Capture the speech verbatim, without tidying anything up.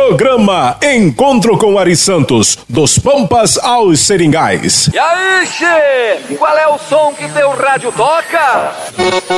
Programa Encontro com Ari Santos, dos Pampas aos Seringais. E aí, che? Qual é o som que teu rádio toca?